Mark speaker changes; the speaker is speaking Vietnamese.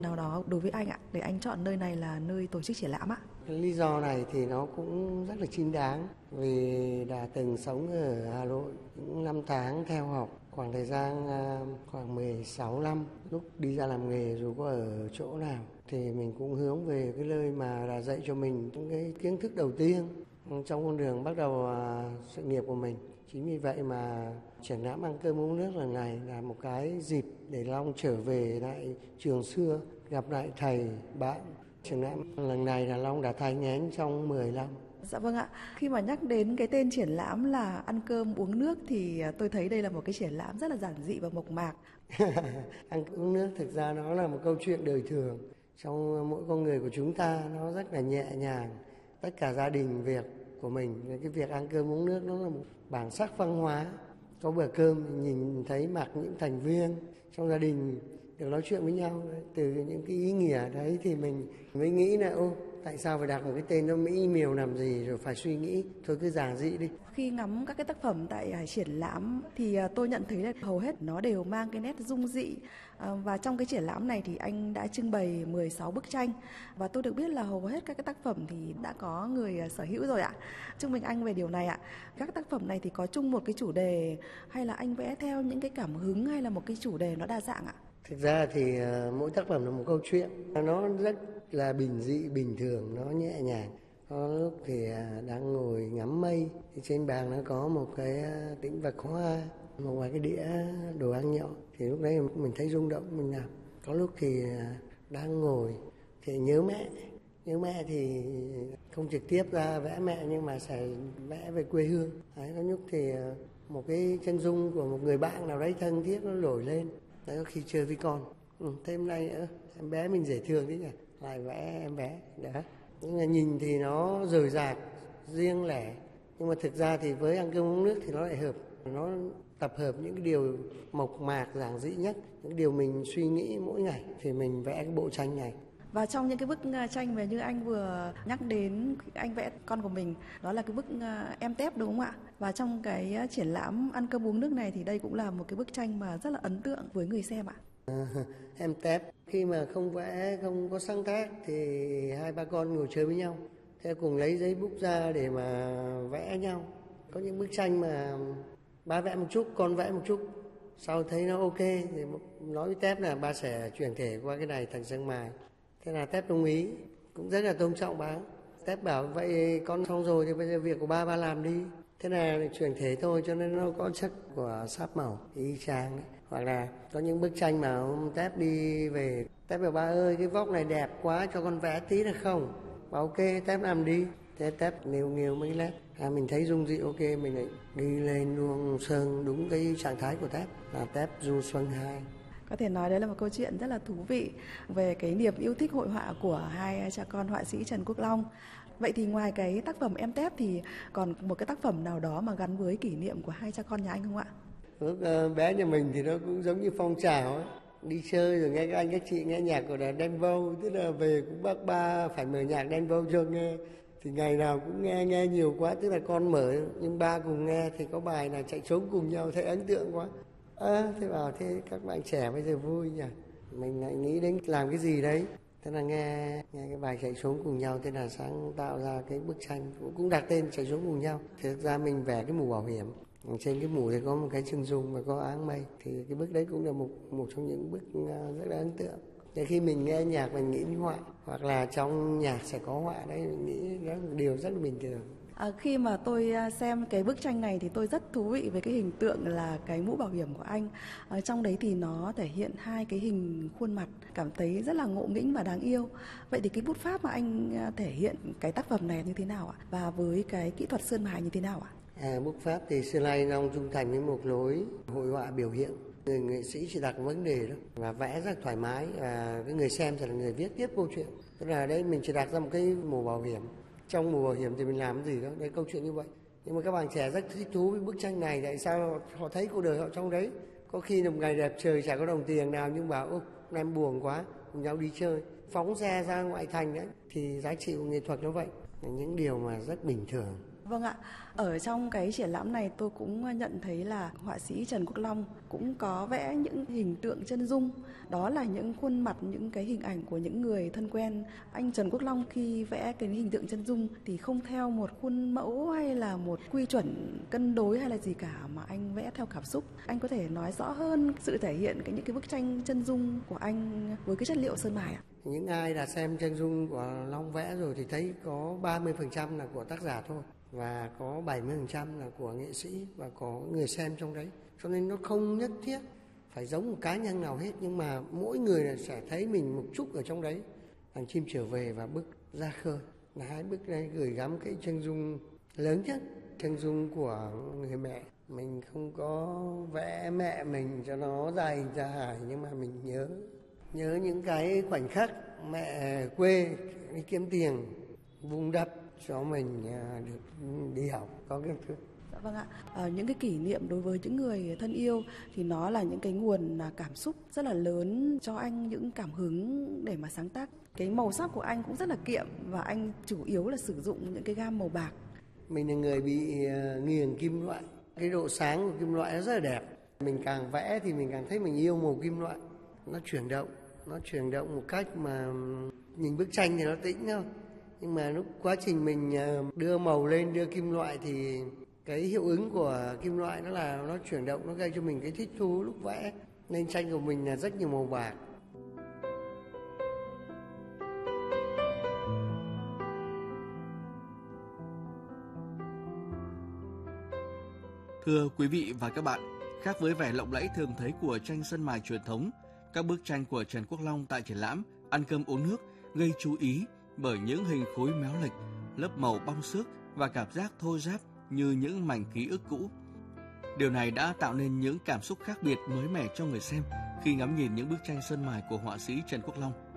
Speaker 1: nào đó đối với anh ạ, để anh chọn nơi này là nơi tổ chức triển lãm ạ?
Speaker 2: Cái lý do này thì nó cũng rất là chính đáng, vì đã từng sống ở Hà Nội những năm tháng theo học, khoảng thời gian khoảng 16 năm. Lúc đi ra làm nghề dù có ở chỗ nào thì mình cũng hướng về cái nơi mà đã dạy cho mình những cái kiến thức đầu tiên trong con đường bắt đầu sự nghiệp của mình. Chính vì vậy mà triển lãm Ăn Cơm Uống Nước lần này là một cái dịp để Long trở về lại trường xưa, gặp lại thầy, bạn. Triển lãm lần này là Long đã thay ngén trong 10 năm.
Speaker 1: Dạ vâng ạ. Khi mà nhắc đến cái tên triển lãm là Ăn Cơm Uống Nước thì tôi thấy đây là một cái triển lãm rất là giản dị và mộc mạc.
Speaker 2: Ăn cơm uống nước thực ra nó là một câu chuyện đời thường. Trong mỗi con người của chúng ta nó rất là nhẹ nhàng. Tất cả gia đình việc của mình, cái việc ăn cơm uống nước nó là một bản sắc văn hóa. Có bữa cơm nhìn thấy mặt những thành viên trong gia đình được nói chuyện với nhau, từ những cái ý nghĩa đấy thì mình mới nghĩ là tại sao phải đặt một cái tên nó mỹ miều làm gì, rồi phải suy nghĩ, thôi cứ giản dị đi.
Speaker 1: Khi ngắm các cái tác phẩm tại triển lãm thì tôi nhận thấy là hầu hết nó đều mang cái nét dung dị, và trong cái triển lãm này thì anh đã trưng bày 16 bức tranh, và tôi được biết là hầu hết các cái tác phẩm thì đã có người sở hữu rồi ạ. Chúc mừng anh về điều này ạ. Các tác phẩm này thì có chung một cái chủ đề, hay là anh vẽ theo những cái cảm hứng, hay là một cái chủ đề nó đa dạng ạ?
Speaker 2: Thực ra thì mỗi tác phẩm là một câu chuyện, nó rất là bình dị, bình thường, nó nhẹ nhàng. Có lúc thì đang ngồi ngắm mây, thì trên bàn nó có một cái tĩnh vật hoa, một vài cái đĩa đồ ăn nhỏ, thì lúc đấy mình thấy rung động, mình làm. Có lúc thì đang ngồi thì nhớ mẹ thì không trực tiếp ra vẽ mẹ nhưng mà sẽ vẽ về quê hương. Đấy, có lúc thì một cái chân dung của một người bạn nào đấy thân thiết nó nổi lên. Đấy, có khi chơi với con, thêm nay em bé mình dễ thương thế nhỉ, lại vẽ em bé đó. Nhưng mà nhìn thì nó rời rạc, riêng lẻ, nhưng mà thực ra thì với Ăn Cơm Uống Nước thì nó lại hợp, nó tập hợp những cái điều mộc mạc, giản dị nhất, những điều mình suy nghĩ mỗi ngày thì mình vẽ cái bộ tranh này.
Speaker 1: Và trong những cái bức tranh về như anh vừa nhắc đến, anh vẽ con của mình, đó là cái bức Em Tép đúng không ạ? Và trong cái triển lãm Ăn Cơm Uống Nước này thì đây cũng là một cái bức tranh mà rất là ấn tượng với người xem ạ.
Speaker 2: Em Tép khi mà không vẽ, không có sáng tác thì hai ba con ngồi chơi với nhau, thế cùng lấy giấy bút ra để mà vẽ nhau. Có những bức tranh mà ba vẽ một chút, con vẽ một chút, sau thấy nó ok thì nói với Tép là ba sẽ chuyển thể qua cái này thành sơn mài. Thế là Tép đồng ý, cũng rất là tôn trọng ba. Tép bảo vậy con xong rồi thì bây giờ việc của ba làm đi. Thế là chuyển thể thôi, cho nên nó có chất của sáp màu y chang đấy. Hoặc là có những bức tranh mà ông Tép đi về, Tép bảo ba ơi cái vóc này đẹp quá, cho con vẽ tí được không? Bảo ok, Tép làm đi. Thế Tép nghêu mấy lát, mình thấy dung dị ok, mình lại đi lên luôn sơn đúng cái trạng thái của Tép, là Tép du xuân 2.
Speaker 1: Có thể nói đấy là một câu chuyện rất là thú vị về cái niềm yêu thích hội họa của hai cha con họa sĩ Trần Quốc Long. Vậy thì ngoài cái tác phẩm Em Tép thì còn một cái tác phẩm nào đó mà gắn với kỷ niệm của hai cha con nhà anh không ạ?
Speaker 2: Lúc bé nhà mình thì nó cũng giống như phong trào ấy. Đi chơi rồi nghe các anh các chị nghe nhạc của Đen Vâu, tức là về cũng bác ba phải mở nhạc Đen Vâu cho nghe. Thì ngày nào cũng nghe nhiều quá, tức là con mở nhưng ba cùng nghe thì có bài là Chạy Trốn Cùng Nhau, thấy ấn tượng quá. Thế bảo thế các bạn trẻ bây giờ vui nhỉ, mình lại nghĩ đến làm cái gì đấy, thế là nghe cái bài Chạy Trốn Cùng Nhau, thế là sáng tạo ra cái bức tranh cũng đặt tên Chạy Trốn Cùng Nhau. Thực ra mình vẽ cái mũ bảo hiểm, trên cái mũ thì có một cái chân dung và có áng mây, thì cái bức đấy cũng là một trong những bức rất là ấn tượng. Để khi mình nghe nhạc mình nghĩ đến họa, hoặc là trong nhạc sẽ có họa đấy, mình nghĩ đó là một điều rất là bình thường.
Speaker 1: Khi mà tôi xem cái bức tranh này thì tôi rất thú vị với cái hình tượng là cái mũ bảo hiểm của anh. Trong đấy thì nó thể hiện hai cái hình khuôn mặt, cảm thấy rất là ngộ nghĩnh và đáng yêu. Vậy thì cái bút pháp mà anh thể hiện cái tác phẩm này như thế nào ạ? Và với cái kỹ thuật sơn mài như thế nào ạ?
Speaker 2: Bút pháp thì xưa nay Long trung thành với một lối hội họa biểu hiện. Người nghệ sĩ chỉ đặt vấn đề đó và vẽ rất thoải mái, và cái người xem sẽ là người viết tiếp câu chuyện. Tức là đây mình chỉ đặt ra một cái mũ bảo hiểm, trong mũ bảo hiểm thì mình làm cái gì đó, đây câu chuyện như vậy. Nhưng mà các bạn trẻ rất thích thú với bức tranh này, tại sao họ thấy cuộc đời họ trong đấy. Có khi là một ngày đẹp trời chả có đồng tiền nào, nhưng bảo hôm nay em buồn quá, cùng nhau đi chơi, phóng xe ra ngoại thành đấy, thì giá trị của nghệ thuật nó vậy, là những điều mà rất bình thường.
Speaker 1: Vâng ạ, ở trong cái triển lãm này tôi cũng nhận thấy là họa sĩ Trần Quốc Long cũng có vẽ những hình tượng chân dung. Đó là những khuôn mặt, những cái hình ảnh của những người thân quen. Anh Trần Quốc Long khi vẽ cái hình tượng chân dung thì không theo một khuôn mẫu hay là một quy chuẩn cân đối hay là gì cả, mà anh vẽ theo cảm xúc. Anh có thể nói rõ hơn sự thể hiện những cái bức tranh chân dung của anh với cái chất liệu sơn mài ạ?
Speaker 2: Những ai đã xem chân dung của Long vẽ rồi thì thấy có 30% là của tác giả thôi, và có 70% là của nghệ sĩ và có người xem trong đấy. Cho nên nó không nhất thiết phải giống một cá nhân nào hết, nhưng mà mỗi người sẽ thấy mình một chút ở trong đấy. Hàng chim trở về và bức ra khơi là hai bức này gửi gắm cái chân dung lớn nhất, chân dung của người mẹ. Mình không có vẽ mẹ mình cho nó dài dài, nhưng mà mình nhớ những cái khoảnh khắc mẹ quê đi kiếm tiền vun đắp cho mình được đi học, có cái thứ.
Speaker 1: Dạ vâng ạ. Những cái kỷ niệm đối với những người thân yêu thì nó là những cái nguồn cảm xúc rất là lớn cho anh, những cảm hứng để mà sáng tác. Cái màu sắc của anh cũng rất là kiệm và anh chủ yếu là sử dụng những cái gam màu bạc.
Speaker 2: Mình là người bị nghiền kim loại. Cái độ sáng của kim loại nó rất là đẹp. Mình càng vẽ thì mình càng thấy mình yêu màu kim loại. Nó chuyển động một cách mà nhìn bức tranh thì nó tĩnh thôi. Nhưng mà lúc quá trình mình đưa màu lên, đưa kim loại thì cái hiệu ứng của kim loại nó chuyển động, nó gây cho mình cái thích thú lúc vẽ. Nên tranh của mình là rất nhiều màu bạc.
Speaker 3: Thưa quý vị và các bạn, khác với vẻ lộng lẫy thường thấy của tranh sơn mài truyền thống, các bức tranh của Trần Quốc Long tại triển lãm Ăn cơm uống nước gây chú ý bởi những hình khối méo lệch, lớp màu bong xước và cảm giác thô ráp như những mảnh ký ức cũ. Điều này đã tạo nên những cảm xúc khác biệt mới mẻ cho người xem khi ngắm nhìn những bức tranh sơn mài của họa sĩ Trần Quốc Long.